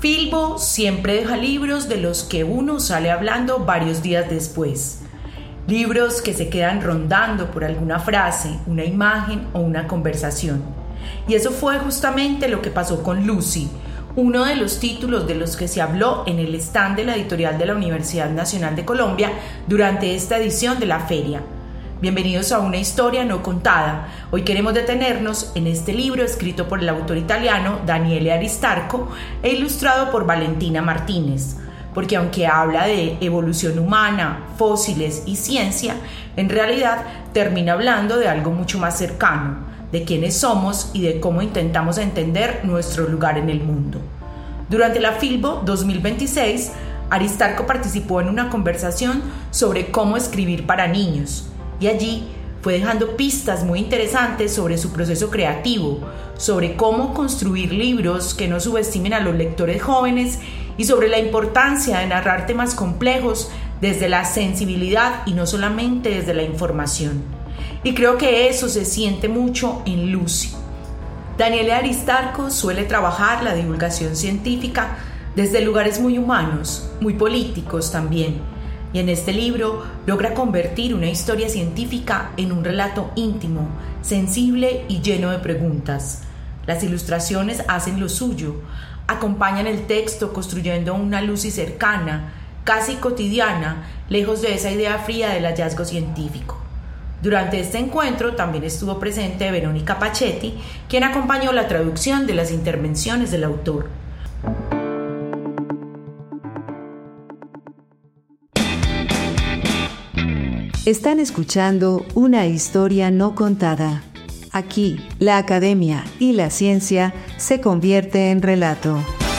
Filbo siempre deja libros de los que uno sale hablando varios días después. Libros que se quedan rondando por alguna frase, una imagen o una conversación. Y eso fue justamente lo que pasó con Lucy, uno de los títulos de los que se habló en el stand de la editorial de la Universidad Nacional de Colombia durante esta edición de la feria. Bienvenidos a una historia no contada. Hoy queremos detenernos en este libro escrito por el autor italiano Daniele Aristarco e ilustrado por Valentina Martínez, porque aunque habla de evolución humana, fósiles y ciencia, en realidad termina hablando de algo mucho más cercano, de quiénes somos y de cómo intentamos entender nuestro lugar en el mundo. Durante la Filbo 2026, Aristarco participó en una conversación sobre cómo escribir para niños, y allí fue dejando pistas muy interesantes sobre su proceso creativo, sobre cómo construir libros que no subestimen a los lectores jóvenes y sobre la importancia de narrar temas complejos desde la sensibilidad y no solamente desde la información. Y creo que eso se siente mucho en Lucy. Daniele Aristarco suele trabajar la divulgación científica desde lugares muy humanos, muy políticos también. Y en este libro logra convertir una historia científica en un relato íntimo, sensible y lleno de preguntas. Las ilustraciones hacen lo suyo, acompañan el texto construyendo una Lucy cercana, casi cotidiana, lejos de esa idea fría del hallazgo científico. Durante este encuentro también estuvo presente Verónica Pachetti, quien acompañó la traducción de las intervenciones del autor. Están escuchando Una historia no contada. Aquí, la academia y la ciencia se convierte en relato.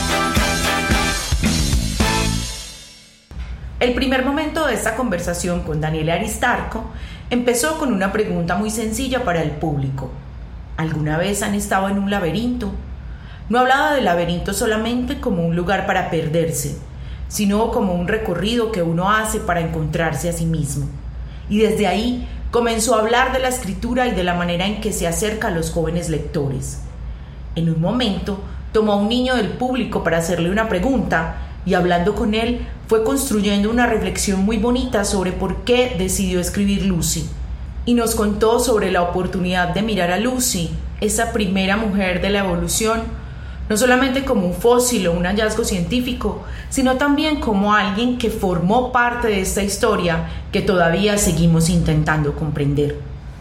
El primer momento de esta conversación con Daniele Aristarco empezó con una pregunta muy sencilla para el público. ¿Alguna vez han estado en un laberinto? No hablaba del laberinto solamente como un lugar para perderse, sino como un recorrido que uno hace para encontrarse a sí mismo. Y desde ahí comenzó a hablar de la escritura y de la manera en que se acerca a los jóvenes lectores. En un momento tomó a un niño del público para hacerle una pregunta y hablando con él fue construyendo una reflexión muy bonita sobre por qué decidió escribir Lucy. Y nos contó sobre la oportunidad de mirar a Lucy, esa primera mujer de la evolución, no solamente como un fósil o un hallazgo científico, sino también como alguien que formó parte de esta historia que todavía seguimos intentando comprender.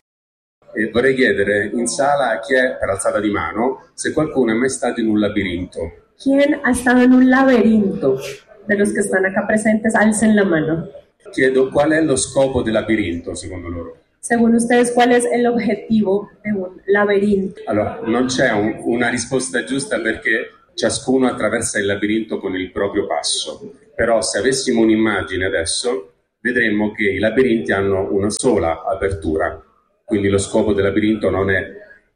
Vorrei chiedere in sala a chi è per alzata di mano se qualcuno è mai stato in un labirinto. ¿Quién ha estado en un laberinto? De los que están acá presentes, alcen la mano. Chiedo qual è lo scopo del labirinto secondo loro. Según ustedes, ¿cuál es el objetivo de un laberinto? Allora, non c'è una risposta giusta perché ciascuno attraversa il labirinto con il proprio passo. Però se avessimo un'immagine adesso, vedremmo che i labirinti hanno una sola apertura. Quindi lo scopo del labirinto non è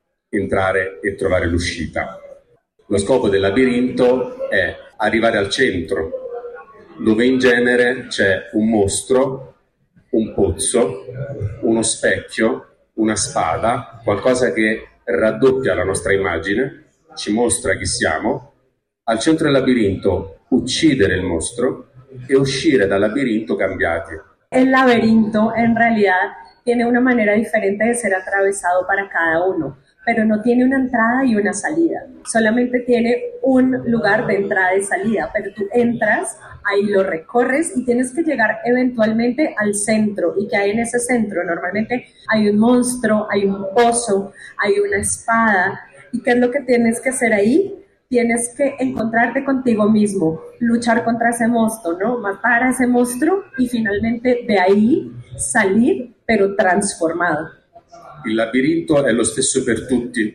entrare e trovare l'uscita. Lo scopo del labirinto è arrivare al centro, dove in genere c'è un mostro, un pozzo, uno specchio, una spada, qualcosa che raddoppia la nostra immagine, ci mostra chi siamo, al centro del labirinto uccidere il mostro e uscire dal labirinto cambiati. El laberinto en realidad tiene una manera diferente de ser atravesado para cada uno, pero no tiene una entrada y una salida. Solamente tiene un lugar de entrada y salida, pero tú entras, ahí lo recorres y tienes que llegar eventualmente al centro. ¿Y qué hay en ese centro? Normalmente hay un monstruo, hay un pozo, hay una espada. ¿Y qué es lo que tienes que hacer ahí? Tienes que encontrarte contigo mismo, luchar contra ese monstruo, ¿no? Matar a ese monstruo y finalmente de ahí salir, pero transformado. Il labirinto è lo stesso per tutti,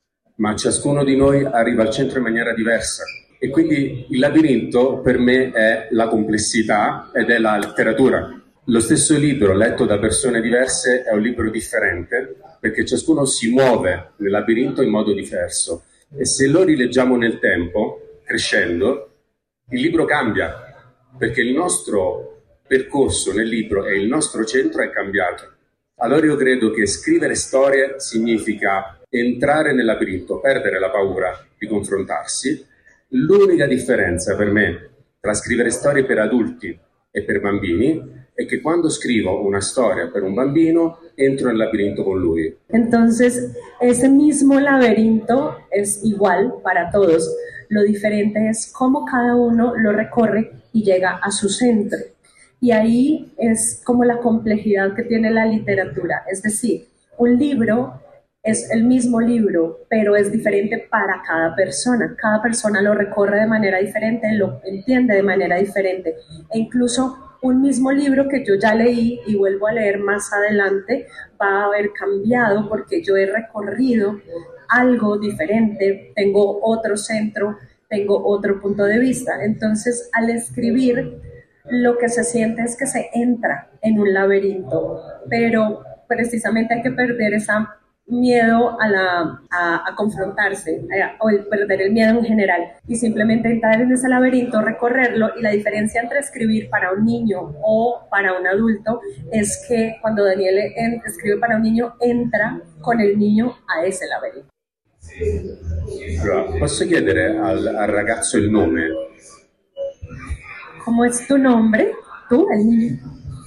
ma ciascuno di noi arriva al centro in maniera diversa. E quindi il labirinto per me è la complessità ed è la letteratura. Lo stesso libro letto da persone diverse è un libro differente perché ciascuno si muove nel labirinto in modo diverso. E se lo rileggiamo nel tempo, crescendo, il libro cambia perché il nostro percorso nel libro e il nostro centro è cambiato. Allora io credo che scrivere storie significa entrare nel labirinto, perdere la paura di confrontarsi, L'unica differenza per me tra scrivere storie per adulti e per bambini è che quando scrivo una storia per un bambino entro nel labirinto con lui. Entonces, ese mismo laberinto es igual para todos. Lo diferente es cómo cada uno lo recorre y llega a su centro. Y ahí es como la complejidad que tiene la literatura. Es decir, un libro es el mismo libro, pero es diferente para cada persona. Cada persona lo recorre de manera diferente, lo entiende de manera diferente. E incluso un mismo libro que yo ya leí y vuelvo a leer más adelante va a haber cambiado porque yo he recorrido algo diferente, tengo otro centro, tengo otro punto de vista. Entonces, al escribir, lo que se siente es que se entra en un laberinto, pero precisamente hay que perder ese miedo a confrontarse, o el perder el miedo en general, y simplemente entrar en ese laberinto, recorrerlo. Y la diferencia entre escribir para un niño o para un adulto es que cuando Daniel escribe para un niño, entra con el niño a ese laberinto. Allora, posso chiedere al ragazzo il nome? ¿Cómo es tu nombre? Tú, el niño.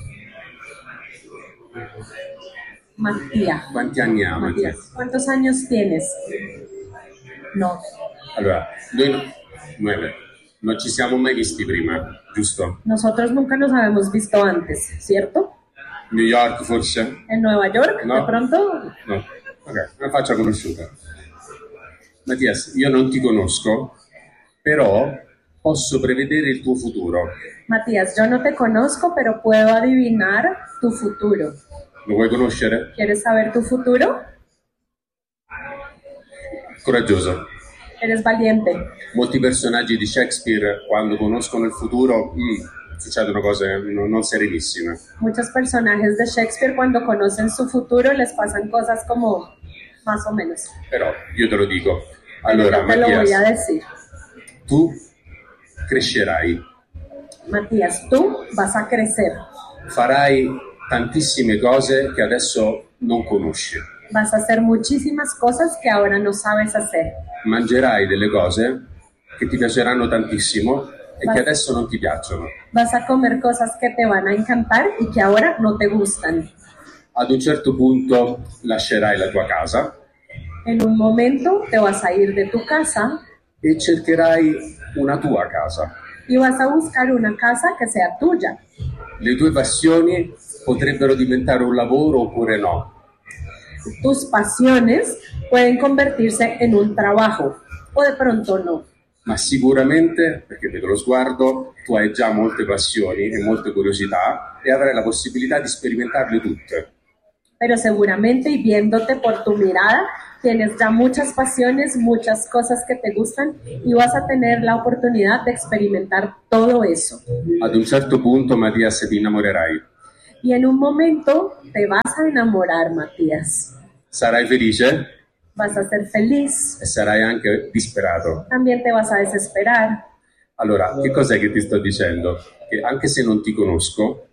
Matías. Quanti anni ha Mattia? ¿Cuántos años tienes? No. Allora, noi 9. Non ci siamo mai visti prima, giusto? Nosotros nunca nos habíamos visto antes, ¿cierto? New York forse? ¿En Nueva York? No. ¿De pronto? No. Ok, una faccia conosciuta. Mattias, io non ti conosco, però posso prevedere il tuo futuro. Matías, yo no te conozco, pero puedo adivinar tu futuro. Lo vuoi conoscere? ¿Quieres saber tu futuro? Coraggioso. Eres valiente. Molti personaggi di Shakespeare, quando conoscono il futuro, succedono cose non serenissime. Muchos personajes de Shakespeare, cuando conocen su futuro, les pasan cosas como más o menos. Però io te lo dico. Pero Allora, yo te lo voy a Mattias, decir. tu crescerai, Matías, tú vas a crecer. farai tantissime cose che adesso non conosci. Vas a hacer muchísimas cosas que ahora no sabes hacer. Mangerai delle cose che ti piaceranno tantissimo e Ma- che adesso non ti piacciono. Vas a comer cosas que te van a encantar y que ahora no te gustan. Ad un certo punto lascerai la tua casa En un momento te vas a ir de tu casa e cercherai una tua casa. y vas a buscar una casa que sea tuya. Le tue passioni potrebbero diventare un lavoro oppure no. Tus pasiones pueden convertirse en un trabajo o de pronto no. Ma sicuramente, perché vedo lo sguardo, tu hai già molte passioni e molte curiosità e avrai la possibilità di sperimentarle tutte. Pero seguramente, y viéndote por tu mirada, tienes ya muchas pasiones, muchas cosas que te gustan y vas a tener la oportunidad de experimentar todo eso. Ad un certo punto, Mattias, ti innamorerai. Y en un momento te vas a enamorar, Matías. Sarai felice Vas a ser feliz, e sarai anche disperato. también te vas a desesperar. Allora, che cos'è che ti sto dicendo? Che anche se non ti conosco,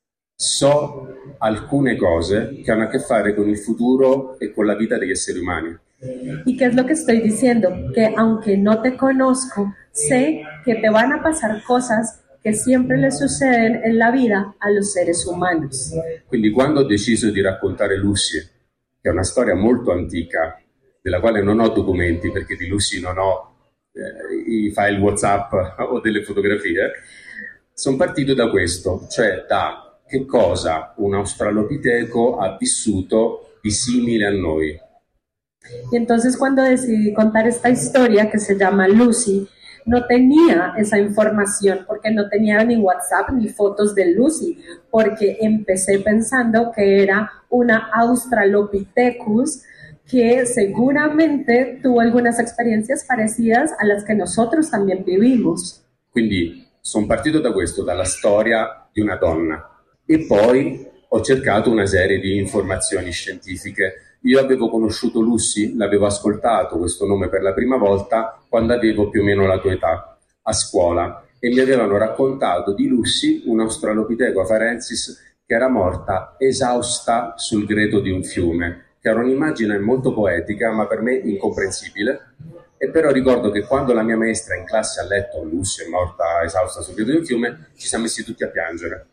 so alcune cose che hanno a che fare con il futuro e con la vita degli esseri umani. ¿Y qué es lo que estoy diciendo? Que aunque no te conozco, sé que te van a pasar cosas que siempre le suceden en la vida a los seres humanos. Quindi quando ho deciso di raccontare Lucy, che è una storia molto antica, della quale non ho documenti perché di Lucy non ho i file WhatsApp o delle fotografie, sono partito da questo, cioè da che cosa un australopiteco ha vissuto di simile a noi. Y entonces cuando decidí contar esta historia que se llama Lucy, no tenía esa información porque no tenía ni WhatsApp ni fotos de Lucy, porque empecé pensando que era una Australopithecus que seguramente tuvo algunas experiencias parecidas a las que nosotros también vivimos. Quindi sono partito da questo, dalla storia di una donna, e poi ho cercato una serie di informazioni scientifiche. Io avevo conosciuto Lucy, l'avevo ascoltato questo nome per la prima volta quando avevo più o meno la tua età, a scuola, e mi avevano raccontato di Lucy, un Australopithecus afarensis, che era morta esausta sul greto di un fiume, che era un'immagine molto poetica, ma per me incomprensibile, E però ricordo che quando la mia maestra in classe ha letto Lucy è morta esausta sul piede di un fiume, ci siamo messi tutti a piangere.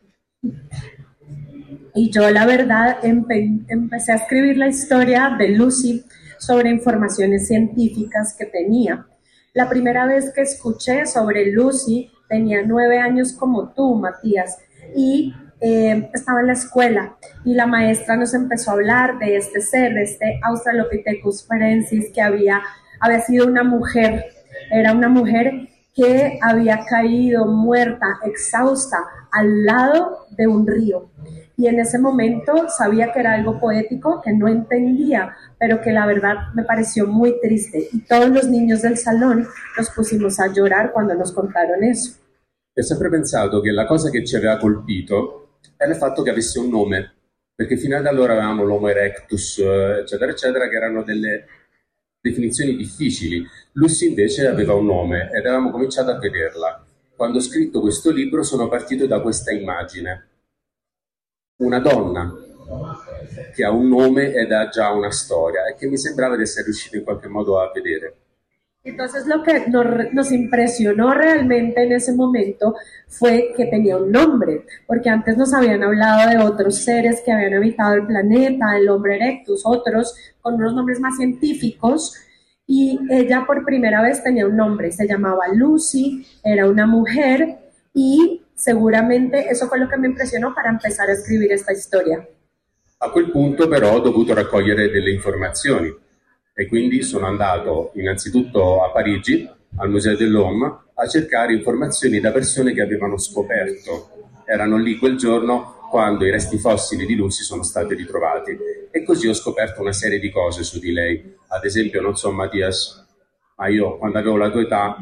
Y yo la verdad empecé a escribir la historia de Lucy sobre informaciones científicas que tenía. La primera vez que escuché sobre Lucy tenía 9 años como tú, Matías, y estaba en la escuela y la maestra nos empezó a hablar de este ser, de este Australopithecus ferensis que había sido una mujer, era una mujer que había caído muerta, exhausta, al lado de un río. Y en ese momento sabía que era algo poético, que no entendía, pero que la verdad me pareció muy triste. Y todos los niños del salón nos pusimos a llorar cuando nos contaron eso. Ho sempre pensato che la cosa che ci aveva colpito era il fatto che avesse un nome, perché fino ad allora avevamo l'Homo erectus, eccetera, eccetera, che erano delle definizioni difficili. Lucy invece aveva un nome ed avevamo cominciato a vederla. Quando ho scritto questo libro sono partito da questa immagine. Una donna che ha un nome ed ha già una storia e che mi sembrava di essere riuscito in qualche modo a vedere. Entonces lo que nos impresionó realmente en ese momento fue que tenía un nombre, porque antes nos habían hablado de otros seres que habían habitado el planeta, el Homo erectus, otros con unos nombres más científicos, y ella por primera vez tenía un nombre, se llamaba Lucy, era una mujer, y seguramente eso fue lo que me impresionó para empezar a escribir esta storia. A quel punto però ho dovuto raccogliere delle informazioni e quindi sono andato innanzitutto a Parigi, al Museo dell'Homme, a cercare informazioni da persone che avevano scoperto. Erano lì quel giorno quando i resti fossili di Lucy sono stati ritrovati e così ho scoperto una serie di cose su di lei. Ad esempio, non so Mattias, ma io quando avevo la tua età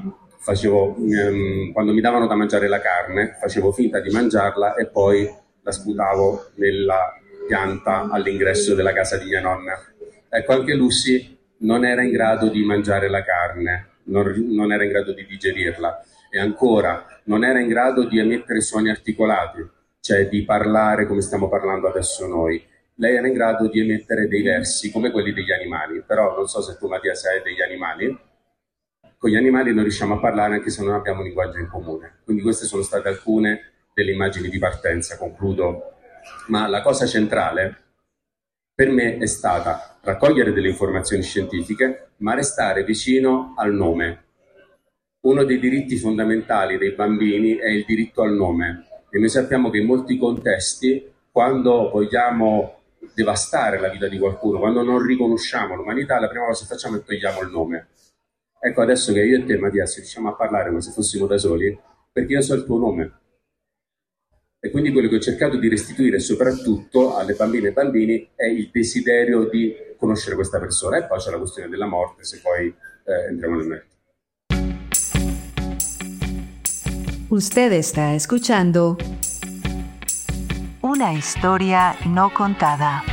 quando mi davano da mangiare la carne facevo finta di mangiarla e poi la sputavo nella pianta all'ingresso della casa di mia nonna. Ecco, anche Lucy non era in grado di mangiare la carne, non era in grado di digerirla e ancora non era in grado di emettere suoni articolati, cioè di parlare come stiamo parlando adesso noi. Lei era in grado di emettere dei versi come quelli degli animali, però non so se tu Mattia sai degli animali. Con gli animali non riusciamo a parlare anche se non abbiamo un linguaggio in comune. Quindi queste sono state alcune delle immagini di partenza, concludo. Ma la cosa centrale per me è stata raccogliere delle informazioni scientifiche, ma restare vicino al nome. Uno dei diritti fondamentali dei bambini è il diritto al nome. E noi sappiamo che in molti contesti, quando vogliamo devastare la vita di qualcuno, quando non riconosciamo l'umanità, la prima cosa che facciamo è togliamo il nome. Ecco, adesso che io e te, Mattias, riusciamo a parlare come se fossimo da soli, perché io so il tuo nome. E quindi quello che ho cercato di restituire soprattutto alle bambine e bambini è il desiderio di conoscere questa persona. E poi c'è la questione della morte, se poi entriamo nel merito. Usted está escuchando Una historia no contada.